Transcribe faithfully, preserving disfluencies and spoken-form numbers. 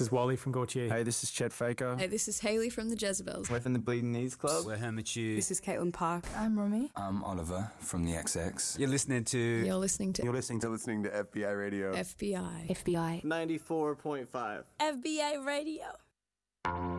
This is Wally from Gautier. Hey, this is Chet Faker. Hey, this is Hayley from the Jezebels. We're from the Bleeding Knees Club. We're Hermit Hughes. This is Caitlin Park. I'm Romy. I'm Oliver from the X X. You're listening to... You're listening to... You're listening to listening to F B I Radio. F B I. F B I. ninety-four point five. F B I Radio.